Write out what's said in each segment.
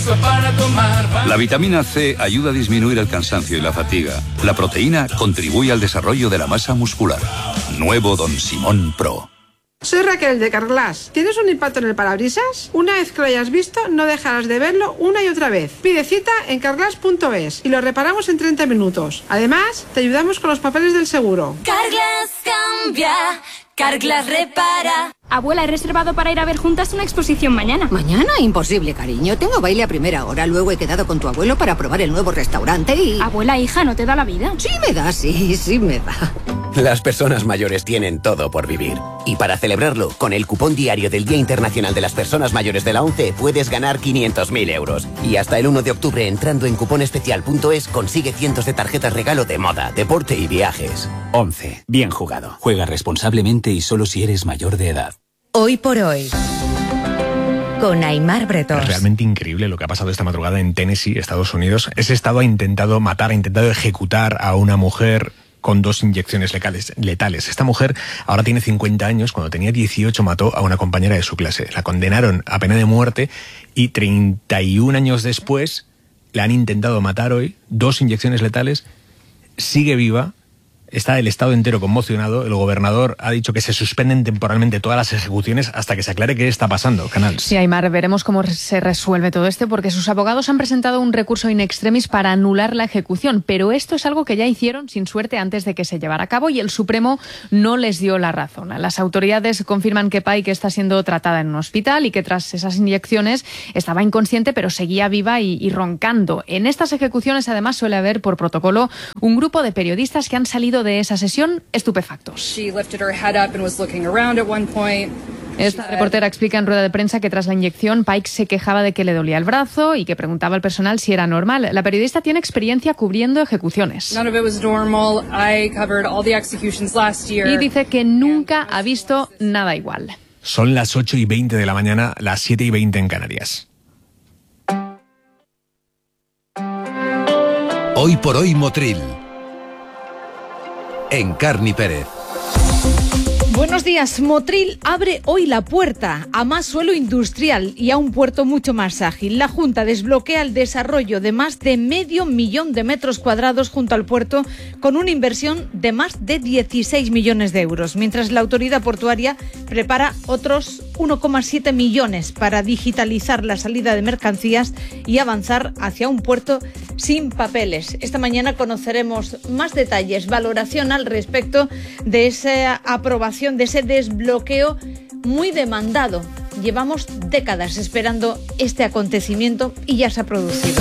eso para tomar. La vitamina C ayuda a disminuir el cansancio y la fatiga. La proteína contribuye al desarrollo de la masa muscular. Nuevo Don Simón Pro. Soy Raquel de Carglass. ¿Tienes un impacto en el parabrisas? Una vez que lo hayas visto, no dejarás de verlo una y otra vez. Pide cita en carglass.es y lo reparamos en 30 minutos. Además, te ayudamos con los papeles del seguro. Carglass cambia, Carglass repara. Abuela, he reservado para ir a ver juntas una exposición mañana. ¿Mañana? Imposible, cariño. Tengo baile a primera hora. Luego he quedado con tu abuelo para probar el nuevo restaurante y... Abuela, hija, ¿no te da la vida? Sí me da, sí me da. Las personas mayores tienen todo por vivir. Y para celebrarlo, con el cupón diario del Día Internacional de las Personas Mayores de la ONCE puedes ganar 500.000 euros. Y hasta el 1 de octubre, entrando en cuponespecial.es, consigue cientos de tarjetas regalo de moda, deporte y viajes. ONCE. Bien jugado. Juega responsablemente y solo si eres mayor de edad. Hoy por hoy, con Aimar Bretós. Es realmente increíble lo que ha pasado esta madrugada en Tennessee, Estados Unidos. Ese estado ha intentado matar, ha intentado ejecutar a una mujer con 2 inyecciones letales. Esta mujer ahora tiene 50 años. Cuando tenía 18 mató a una compañera de su clase. La condenaron a pena de muerte y 31 años después la han intentado matar hoy. 2 inyecciones letales. Sigue viva. Está el estado entero conmocionado. El gobernador ha dicho que se suspenden temporalmente todas las ejecuciones hasta que se aclare qué está pasando. Canals. Sí, Aimar, veremos cómo se resuelve todo esto, porque sus abogados han presentado un recurso in extremis para anular la ejecución, pero esto es algo que ya hicieron sin suerte antes de que se llevara a cabo y el Supremo no les dio la razón. Las autoridades confirman que Pike está siendo tratada en un hospital y que tras esas inyecciones estaba inconsciente pero seguía viva y roncando. En estas ejecuciones además suele haber por protocolo un grupo de periodistas que han salido de esa sesión estupefactos. Esta reportera explica en rueda de prensa que tras la inyección Pike se quejaba de que le dolía el brazo y que preguntaba al personal si era normal. La periodista tiene experiencia cubriendo ejecuciones. Y dice que nunca ha visto nada igual. Son las 8:20 de la mañana, las 7:20 en Canarias. Hoy por hoy Motril. En Carni Pérez. Buenos días. Motril abre hoy la puerta a más suelo industrial y a un puerto mucho más ágil. La Junta desbloquea el desarrollo de más de 500.000 de metros cuadrados junto al puerto con una inversión de más de 16 millones de euros, mientras la autoridad portuaria prepara otros 1,7 millones para digitalizar la salida de mercancías y avanzar hacia un puerto sin papeles. Esta mañana conoceremos más detalles, valoración al respecto de esa aprobación, de ese desbloqueo muy demandado. Llevamos décadas esperando este acontecimiento y ya se ha producido.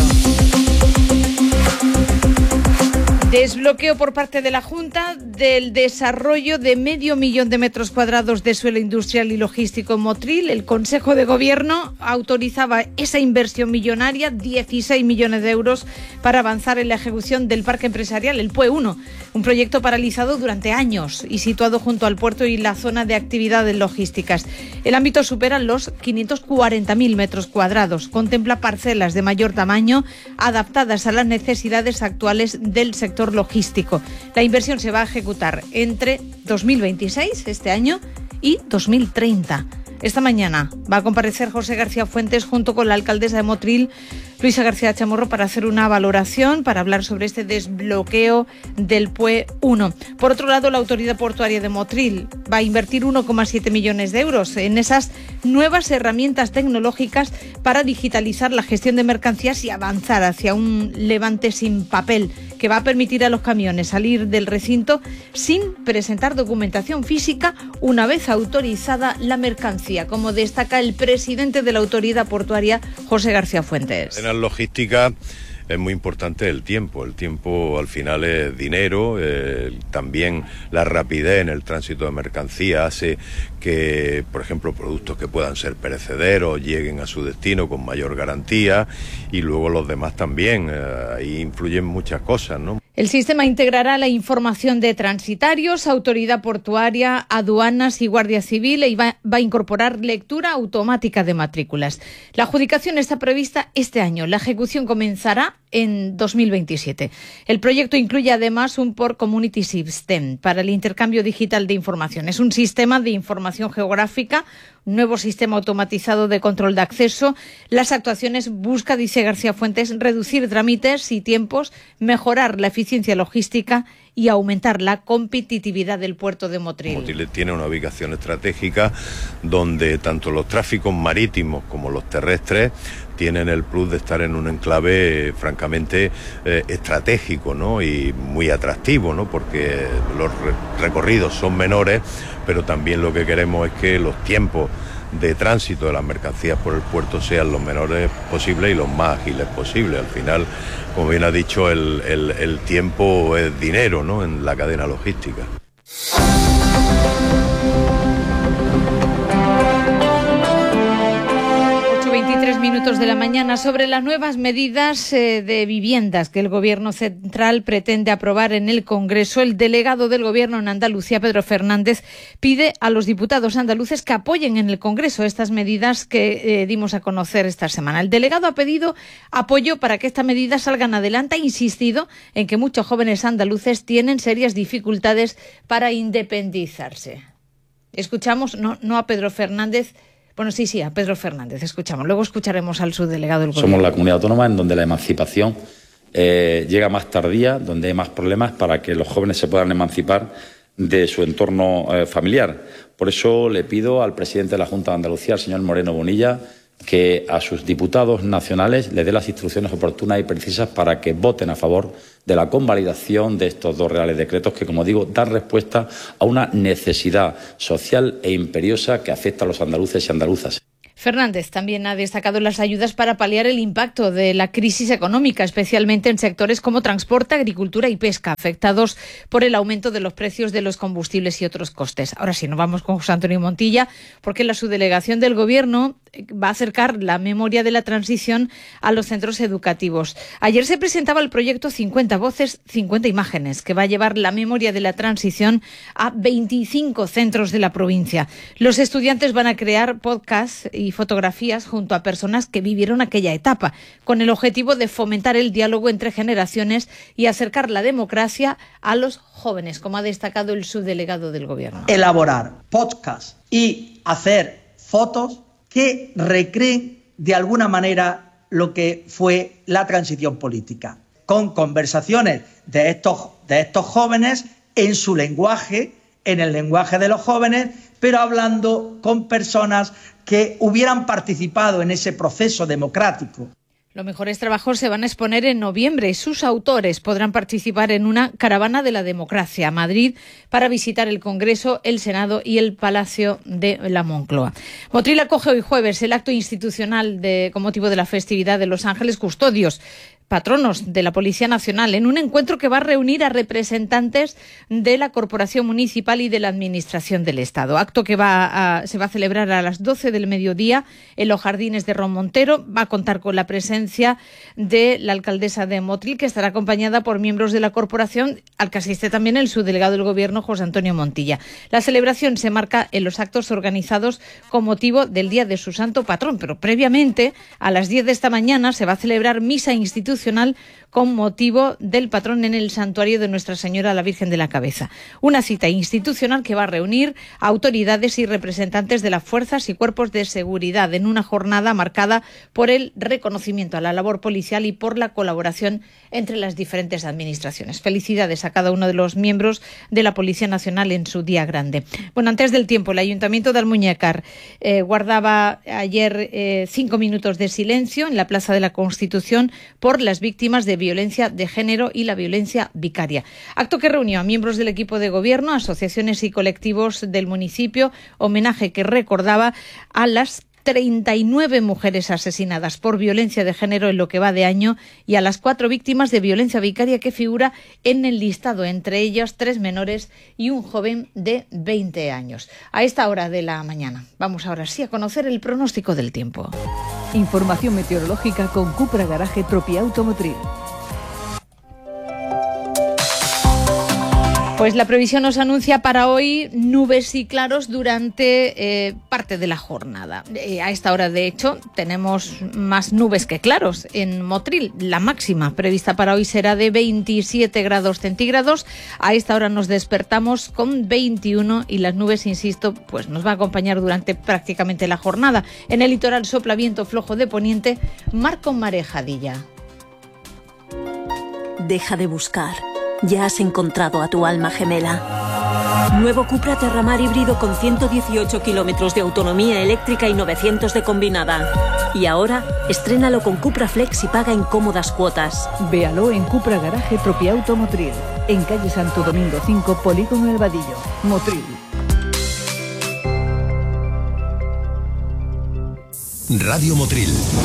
Desbloqueo por parte de la Junta del desarrollo de 500.000 de metros cuadrados de suelo industrial y logístico en Motril. El Consejo de Gobierno autorizaba esa inversión millonaria, 16 millones de euros, para avanzar en la ejecución del parque empresarial, el PUE 1, un proyecto paralizado durante años y situado junto al puerto y la zona de actividades logísticas. El ámbito supera los 540.000 metros cuadrados. Contempla parcelas de mayor tamaño adaptadas a las necesidades actuales del sector logístico. La inversión se va a ejecutar entre 2026, este año, y 2030. Esta mañana va a comparecer José García Fuentes junto con la alcaldesa de Motril, Luisa García Chamorro, para hacer una valoración, para hablar sobre este desbloqueo del PUE 1. Por otro lado, la Autoridad Portuaria de Motril va a invertir 1,7 millones de euros en esas nuevas herramientas tecnológicas para digitalizar la gestión de mercancías y avanzar hacia un levante sin papel, que va a permitir a los camiones salir del recinto sin presentar documentación física una vez autorizada la mercancía, como destaca el presidente de la Autoridad Portuaria, José García Fuentes. En la logística es muy importante el tiempo. El tiempo al final es dinero, también la rapidez en el tránsito de mercancía hace que, por ejemplo, productos que puedan ser perecederos lleguen a su destino con mayor garantía, y luego los demás también. Ahí influyen muchas cosas, ¿no? El sistema integrará la información de transitarios, autoridad portuaria, aduanas y Guardia Civil y va a incorporar lectura automática de matrículas. La adjudicación está prevista este año. La ejecución comenzará en 2027. El proyecto incluye además un Port Community System para el intercambio digital de información. Es un sistema de información geográfica, un nuevo sistema automatizado de control de acceso. Las actuaciones busca, dice García Fuentes, reducir trámites y tiempos, mejorar la eficiencia logística y aumentar la competitividad del puerto de Motril. Motril tiene una ubicación estratégica donde tanto los tráficos marítimos como los terrestres tienen el plus de estar en un enclave francamente estratégico, ¿no? Y muy atractivo, ¿no? Porque los recorridos son menores, pero también lo que queremos es que los tiempos de tránsito de las mercancías por el puerto sean los menores posibles y los más ágiles posibles. Al final, como bien ha dicho, el tiempo es dinero, ¿no? En la cadena logística. 8:23 minutos de la mañana. Sobre las nuevas medidas de viviendas que el Gobierno central pretende aprobar en el Congreso, el delegado del Gobierno en Andalucía, Pedro Fernández, pide a los diputados andaluces que apoyen en el Congreso estas medidas que dimos a conocer esta semana. El delegado ha pedido apoyo para que estas medidas salgan adelante. Ha insistido en que muchos jóvenes andaluces tienen serias dificultades para independizarse. Escuchamos, no a Pedro Fernández. Bueno, sí, a Pedro Fernández, escuchamos. Luego escucharemos al subdelegado del Gobierno. Somos la comunidad autónoma en donde la emancipación llega más tardía, donde hay más problemas para que los jóvenes se puedan emancipar de su entorno familiar. Por eso le pido al presidente de la Junta de Andalucía, al señor Moreno Bonilla, que a sus diputados nacionales le dé las instrucciones oportunas y precisas para que voten a favor de la convalidación de estos dos reales decretos que, como digo, dan respuesta a una necesidad social e imperiosa que afecta a los andaluces y andaluzas. Fernández también ha destacado las ayudas para paliar el impacto de la crisis económica, especialmente en sectores como transporte, agricultura y pesca, afectados por el aumento de los precios de los combustibles y otros costes. Ahora sí, nos vamos con José Antonio Montilla, porque la subdelegación del Gobierno va a acercar la memoria de la transición a los centros educativos. Ayer se presentaba el proyecto 50 voces, 50 imágenes, que va a llevar la memoria de la transición a 25 centros de la provincia. Los estudiantes van a crear podcasts y fotografías junto a personas que vivieron aquella etapa, con el objetivo de fomentar el diálogo entre generaciones y acercar la democracia a los jóvenes, como ha destacado el subdelegado del Gobierno. Elaborar podcasts y hacer fotos que recreen de alguna manera lo que fue la transición política, con conversaciones de estos jóvenes en su lenguaje, en el lenguaje de los jóvenes, pero hablando con personas que hubieran participado en ese proceso democrático. Los mejores trabajos se van a exponer en noviembre. Sus autores podrán participar en una caravana de la democracia a Madrid para visitar el Congreso, el Senado y el Palacio de la Moncloa. Motril acoge hoy jueves el acto institucional con motivo de la festividad de Los Ángeles Custodios, patronos de la Policía Nacional, en un encuentro que va a reunir a representantes de la Corporación Municipal y de la Administración del Estado. Acto que se va a celebrar a las 12 del mediodía en los jardines de Ron Montero. Va a contar con la presencia de la alcaldesa de Motril, que estará acompañada por miembros de la corporación, al que asiste también el subdelegado del Gobierno, José Antonio Montilla. La celebración se marca en los actos organizados con motivo del Día de su Santo Patrón, pero previamente, a las 10 de esta mañana, se va a celebrar misa institucional con motivo del patrón en el santuario de Nuestra Señora la Virgen de la Cabeza. Una cita institucional que va a reunir a autoridades y representantes de las fuerzas y cuerpos de seguridad en una jornada marcada por el reconocimiento a la labor policial y por la colaboración entre las diferentes administraciones. Felicidades a cada uno de los miembros de la Policía Nacional en su día grande. Bueno, antes del tiempo, el Ayuntamiento de Almuñécar guardaba ayer 5 minutos de silencio en la Plaza de la Constitución por las víctimas de violencia de género y la violencia vicaria. Acto que reunió a miembros del equipo de gobierno, asociaciones y colectivos del municipio, homenaje que recordaba a las 39 mujeres asesinadas por violencia de género en lo que va de año y a las 4 víctimas de violencia vicaria que figura en el listado, entre ellas 3 menores y un joven de 20 años. A esta hora de la mañana vamos ahora sí a conocer el pronóstico del tiempo. Información meteorológica con Cupra Garaje Tropi Automotriz. Pues la previsión nos anuncia para hoy nubes y claros durante parte de la jornada. A esta hora, de hecho, tenemos más nubes que claros en Motril. La máxima prevista para hoy será de 27 grados centígrados. A esta hora nos despertamos con 21 y las nubes, insisto, pues nos va a acompañar durante prácticamente la jornada. En el litoral sopla viento flojo de poniente, mar con marejadilla. Deja de buscar. Ya has encontrado a tu alma gemela. Nuevo Cupra Terramar híbrido con 118 kilómetros de autonomía eléctrica y 900 de combinada. Y ahora, estrénalo con Cupra Flex y paga en cómodas cuotas. Véalo en Cupra Garaje Propiauto Motril, en calle Santo Domingo 5, Polígono El Vadillo, Motril. Radio Motril.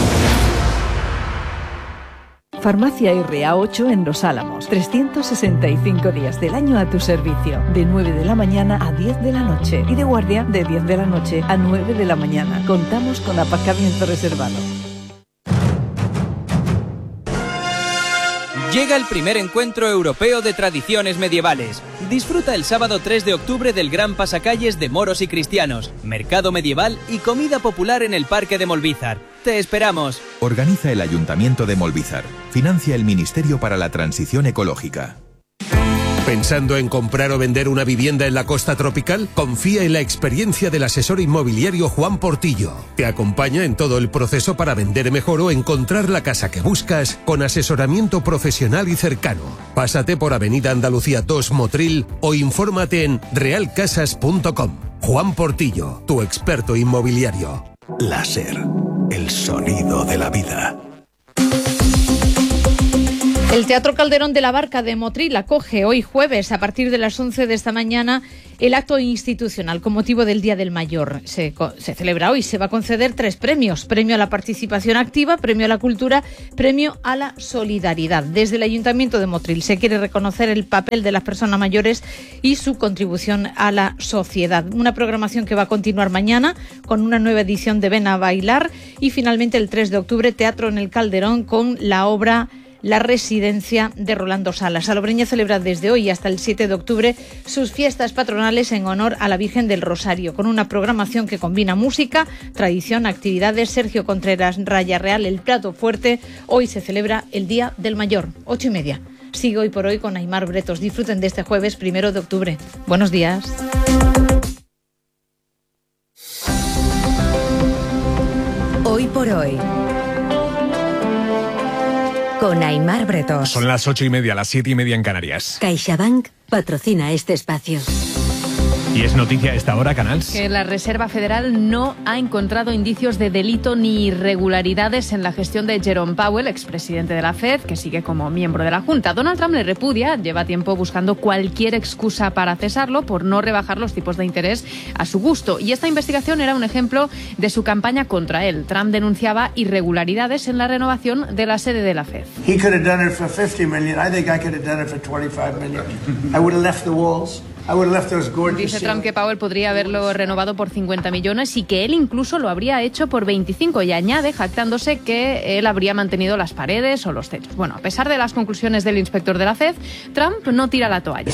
Farmacia RA8 en Los Álamos. 365 días del año a tu servicio. De 9 de la mañana a 10 de la noche. Y de guardia de 10 de la noche a 9 de la mañana. Contamos con aparcamiento reservado. Llega el primer encuentro europeo de tradiciones medievales. Disfruta el sábado 3 de octubre del gran pasacalles de moros y cristianos, mercado medieval y comida popular en el Parque de Molvízar. ¡Te esperamos! Organiza el Ayuntamiento de Molvízar. Financia el Ministerio para la Transición Ecológica. ¿Pensando en comprar o vender una vivienda en la costa tropical? Confía en la experiencia del asesor inmobiliario Juan Portillo. Te acompaña en todo el proceso para vender mejor o encontrar la casa que buscas con asesoramiento profesional y cercano. Pásate por Avenida Andalucía 2 Motril o infórmate en realcasas.com. Juan Portillo, tu experto inmobiliario. Láser, el sonido de la vida. El Teatro Calderón de la Barca de Motril acoge hoy jueves, a partir de las 11 de esta mañana, el acto institucional con motivo del Día del Mayor. Se celebra hoy, se va a conceder 3 premios. Premio a la participación activa, premio a la cultura, premio a la solidaridad. Desde el Ayuntamiento de Motril se quiere reconocer el papel de las personas mayores y su contribución a la sociedad. Una programación que va a continuar mañana con una nueva edición de Ven a Bailar y finalmente el 3 de octubre Teatro en el Calderón con la obra La Residencia de Rolando Salas. Salobreña celebra desde hoy hasta el 7 de octubre sus fiestas patronales en honor a la Virgen del Rosario, con una programación que combina música, tradición, actividades. Sergio Contreras, Raya Real, el plato fuerte. Hoy se celebra el Día del Mayor, 8:30. Sigue Hoy por Hoy con Aimar Bretos. Disfruten de este jueves 1 de octubre. Buenos días. Hoy por Hoy, con Aimar Bretos. Son las 8:30, las 7:30 en Canarias. CaixaBank patrocina este espacio. Y es noticia a esta hora, Canals. Que la Reserva Federal no ha encontrado indicios de delito ni irregularidades en la gestión de Jerome Powell, expresidente de la Fed, que sigue como miembro de la Junta. Donald Trump le repudia, lleva tiempo buscando cualquier excusa para cesarlo por no rebajar los tipos de interés a su gusto. Y esta investigación era un ejemplo de su campaña contra él. Trump denunciaba irregularidades en la renovación de la sede de la Fed. He could have done it for 50 million. I think I could have done it for 25 million. I would have left the walls. Dice Trump que Powell podría haberlo renovado por 50 millones y que él incluso lo habría hecho por 25 y añade, jactándose, que él habría mantenido las paredes o los techos. Bueno, a pesar de las conclusiones del inspector de la Fed, Trump no tira la toalla.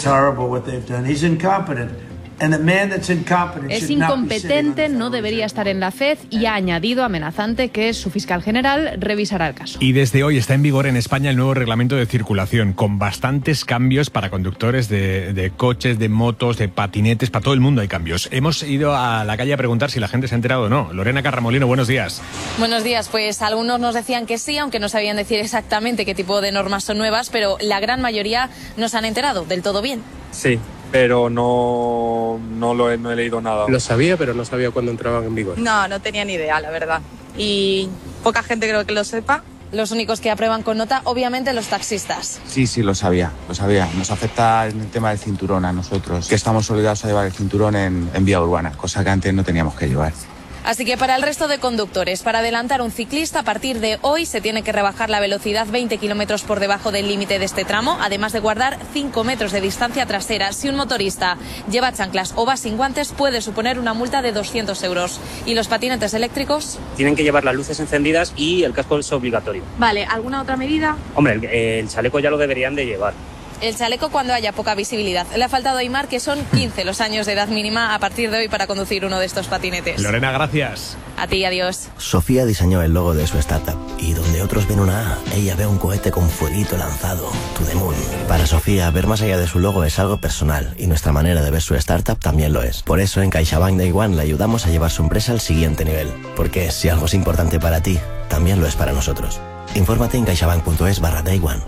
Es incompetente, no debería estar en la Fed y ha añadido, amenazante, que su fiscal general revisará el caso. Y desde hoy está en vigor en España el nuevo reglamento de circulación, con bastantes cambios para conductores de coches, de motos, de patinetes, para todo el mundo hay cambios. Hemos ido a la calle a preguntar si la gente se ha enterado o no. Lorena Carramolino, buenos días. Buenos días, pues algunos nos decían que sí, aunque no sabían decir exactamente qué tipo de normas son nuevas, pero la gran mayoría nos han enterado del todo bien. Sí, pero no he leído nada. Lo sabía, pero no sabía cuándo entraban en vigor. No tenía ni idea, la verdad. Y poca gente creo que lo sepa. Los únicos que aprueban con nota, obviamente, los taxistas. Sí, lo sabía. Nos afecta en el tema del cinturón a nosotros, que estamos obligados a llevar el cinturón en vía urbana, cosa que antes no teníamos que llevar. Así que para el resto de conductores, para adelantar a un ciclista, a partir de hoy se tiene que rebajar la velocidad 20 kilómetros por debajo del límite de este tramo, además de guardar 5 metros de distancia trasera. Si un motorista lleva chanclas o va sin guantes, puede suponer una multa de 200 euros. ¿Y los patinetes eléctricos? Tienen que llevar las luces encendidas y el casco es obligatorio. Vale, ¿alguna otra medida? Hombre, el chaleco ya lo deberían de llevar. el chaleco cuando haya poca visibilidad. Le ha faltado a Aimar que son 15 los años de edad mínima a partir de hoy para conducir uno de estos patinetes. Lorena, gracias. A ti, adiós. Sofía diseñó el logo de su startup y donde otros ven una A, ella ve un cohete con fueguito lanzado, to the moon. Para Sofía, ver más allá de su logo es algo personal y nuestra manera de ver su startup también lo es. Por eso en CaixaBank Day One le ayudamos a llevar su empresa al siguiente nivel. Porque si algo es importante para ti, también lo es para nosotros. Infórmate en caixabank.es/Day One.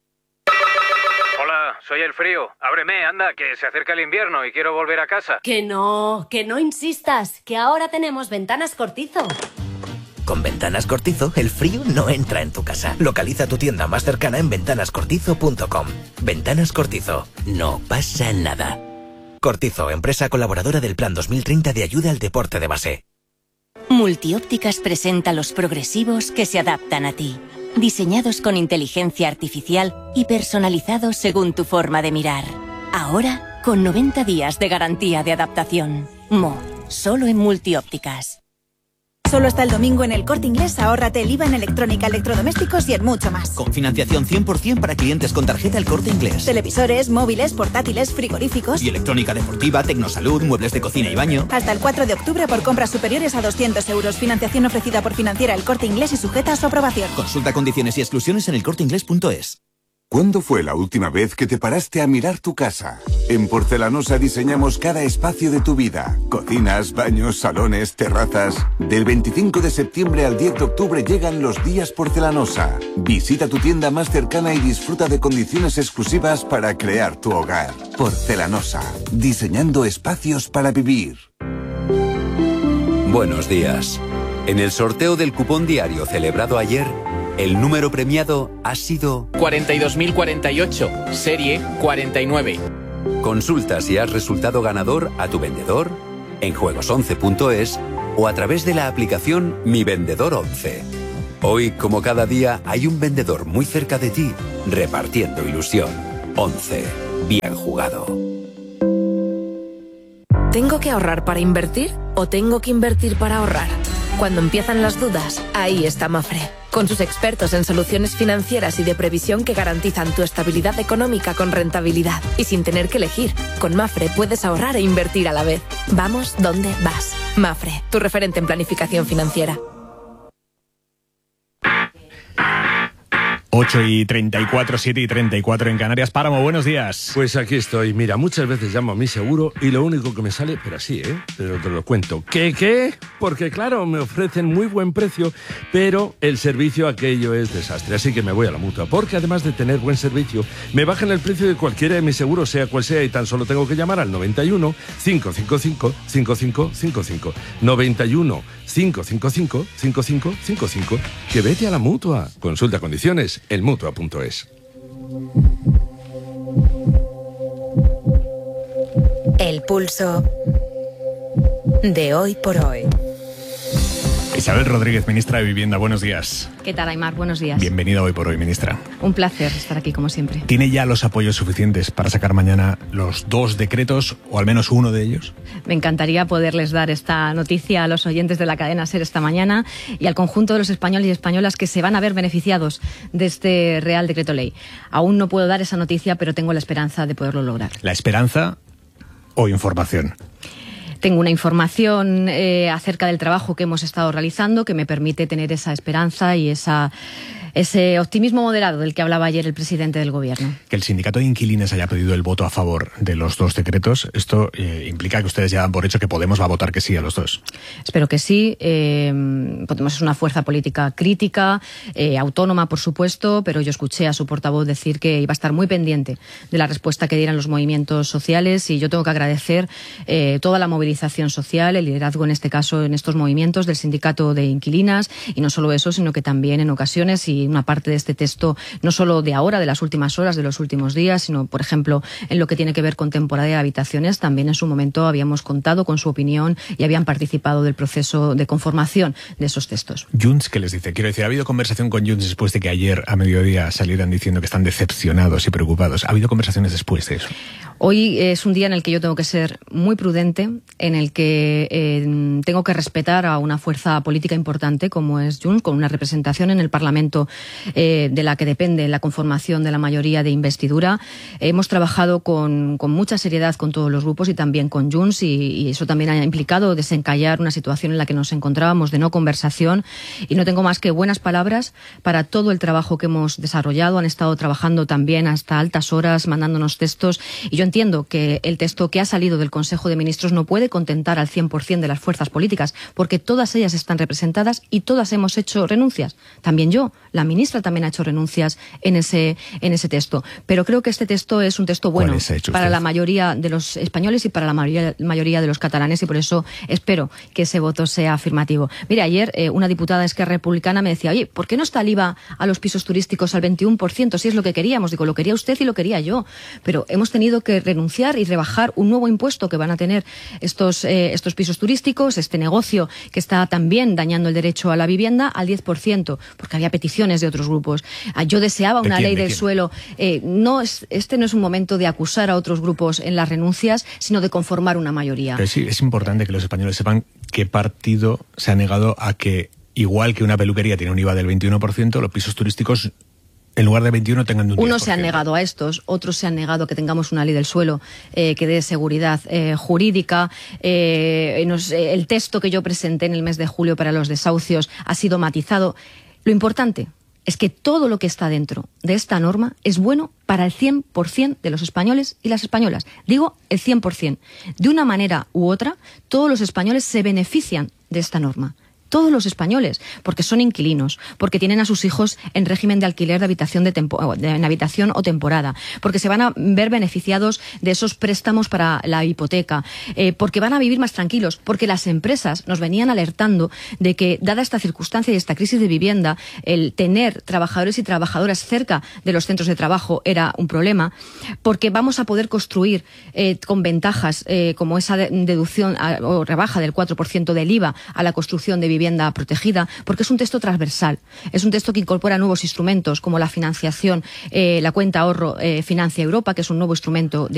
Soy el frío. Ábreme, anda, que se acerca el invierno y quiero volver a casa. Que no insistas, que ahora tenemos Ventanas Cortizo. Con Ventanas Cortizo, el frío no entra en tu casa. Localiza tu tienda más cercana en ventanascortizo.com. Ventanas Cortizo. No pasa nada. Cortizo, empresa colaboradora del Plan 2030 de ayuda al deporte de base. Multiópticas presenta los progresivos que se adaptan a ti. Diseñados con inteligencia artificial y personalizados según tu forma de mirar. Ahora, con 90 días de garantía de adaptación. Solo en Multiópticas. Solo hasta el domingo en El Corte Inglés, ahórrate el IVA en electrónica, electrodomésticos y en mucho más. Con financiación 100% para clientes con tarjeta El Corte Inglés. Televisores, móviles, portátiles, frigoríficos. Y electrónica deportiva, tecnosalud, muebles de cocina y baño. Hasta el 4 de octubre por compras superiores a 200 euros. Financiación ofrecida por Financiera El Corte Inglés y sujeta a su aprobación. Consulta condiciones y exclusiones en elcorteinglés.es. ¿Cuándo fue la última vez que te paraste a mirar tu casa? En Porcelanosa diseñamos cada espacio de tu vida. Cocinas, baños, salones, terrazas. Del 25 de septiembre al 10 de octubre llegan los días Porcelanosa. Visita tu tienda más cercana y disfruta de condiciones exclusivas para crear tu hogar. Porcelanosa, diseñando espacios para vivir. Buenos días. En el sorteo del cupón diario celebrado ayer, el número premiado ha sido 42.048, serie 49. Consulta si has resultado ganador a tu vendedor, en juegos11.es o a través de la aplicación Mi Vendedor 11. Hoy, como cada día, hay un vendedor muy cerca de ti, repartiendo ilusión. 11. Bien jugado. ¿Tengo que ahorrar para invertir o tengo que invertir para ahorrar? Cuando empiezan las dudas, ahí está Mafre. Con sus expertos en soluciones financieras y de previsión que garantizan tu estabilidad económica con rentabilidad. Y sin tener que elegir, con Mafre puedes ahorrar e invertir a la vez. Vamos donde vas. Mafre, tu referente en planificación financiera. 8:34, 7:34 en Canarias. Páramo, buenos días. Pues aquí estoy. Mira, muchas veces llamo a mi seguro y lo único que me sale, pero así, pero te lo cuento. ¿Qué? Porque claro, me ofrecen muy buen precio, pero el servicio aquello es desastre. Así que me voy a la Mutua, porque además de tener buen servicio, me bajan el precio de cualquiera de mis seguros, sea cual sea, y tan solo tengo que llamar al 91 555 5555. 91 555 5555. Que vete a la Mutua. Consulta condiciones en Mutua.es. El pulso de hoy por hoy. Isabel Rodríguez, ministra de Vivienda, buenos días. ¿Qué tal, Aimar? Buenos días. Bienvenida Hoy por Hoy, ministra. Un placer estar aquí, como siempre. ¿Tiene ya los apoyos suficientes para sacar mañana los 2 decretos, o al menos uno de ellos? Me encantaría poderles dar esta noticia a los oyentes de la cadena SER esta mañana y al conjunto de los españoles y españolas que se van a ver beneficiados de este Real Decreto Ley. Aún no puedo dar esa noticia, pero tengo la esperanza de poderlo lograr. ¿La esperanza o información? Tengo una información acerca del trabajo que hemos estado realizando que me permite tener esa esperanza y ese optimismo moderado del que hablaba ayer el presidente del Gobierno. Que el sindicato de inquilinos haya pedido el voto a favor de los 2 decretos, esto implica que ustedes ya dan por hecho que Podemos va a votar que sí a los 2. Espero que sí. Podemos es una fuerza política crítica, autónoma, por supuesto, pero yo escuché a su portavoz decir que iba a estar muy pendiente de la respuesta que dieran los movimientos sociales, y yo tengo que agradecer toda la movilización social, el liderazgo en este caso, en estos movimientos del sindicato de inquilinas, y no solo eso, sino que también en ocasiones, y una parte de este texto, no solo de ahora, de las últimas horas, de los últimos días, sino, por ejemplo, en lo que tiene que ver con temporada de habitaciones, también en su momento habíamos contado con su opinión y habían participado del proceso de conformación de esos textos. Junts, ¿qué les dice? Quiero decir, ¿ha habido conversación con Junts después de que ayer a mediodía salieran diciendo que están decepcionados y preocupados? ¿Ha habido conversaciones después de eso? Hoy es un día en el que yo tengo que ser muy prudente, en el que tengo que respetar a una fuerza política importante como es Junts, con una representación en el Parlamento de la que depende la conformación de la mayoría de investidura. Hemos trabajado con mucha seriedad con todos los grupos y también con Junts, y eso también ha implicado desencallar una situación en la que nos encontrábamos de no conversación, y no tengo más que buenas palabras para todo el trabajo que hemos desarrollado. Han estado trabajando también hasta altas horas, mandándonos textos, y yo entiendo que el texto que ha salido del Consejo de Ministros no puede contentar al 100% de las fuerzas políticas, porque todas ellas están representadas y todas hemos hecho renuncias. También yo, la ministra también ha hecho renuncias en ese texto. Pero creo que este texto es un texto bueno para la mayoría de los españoles y para la mayoría de los catalanes, y por eso espero que ese voto sea afirmativo. Mira, ayer una diputada de Esquerra Republicana me decía, oye, ¿por qué no está el IVA a los pisos turísticos al 21%? Si es lo que queríamos. Digo, lo quería usted y lo quería yo. Pero hemos tenido que renunciar y rebajar un nuevo impuesto que van a tener estos pisos turísticos, este negocio que está también dañando el derecho a la vivienda, al 10%, porque había peticiones de otros grupos. Yo deseaba una ley del suelo. Este no es un momento de acusar a otros grupos en las renuncias, sino de conformar una mayoría. Pero sí, es importante que los españoles sepan qué partido se ha negado a que, igual que una peluquería tiene un IVA del 21%, los pisos turísticos, en lugar de 21, tengan de un 10%. Unos se han negado a estos, otros se han negado a que tengamos una ley del suelo que dé seguridad jurídica. El texto que yo presenté en el mes de julio para los desahucios ha sido matizado. Lo importante es que todo lo que está dentro de esta norma es bueno para el 100% de los españoles y las españolas. Digo el 100%. De una manera u otra, todos los españoles se benefician de esta norma. Todos los españoles, porque son inquilinos, porque tienen a sus hijos en régimen de alquiler de habitación en habitación o temporada, porque se van a ver beneficiados de esos préstamos para la hipoteca, porque van a vivir más tranquilos, porque las empresas nos venían alertando de que, dada esta circunstancia y esta crisis de vivienda, el tener trabajadores y trabajadoras cerca de los centros de trabajo era un problema, porque vamos a poder construir con ventajas como esa deducción o rebaja del 4% del IVA a la construcción de vivienda protegida, porque es un texto transversal, es un texto que incorpora nuevos instrumentos como la financiación, la cuenta ahorro Financia Europa, que es un nuevo instrumento de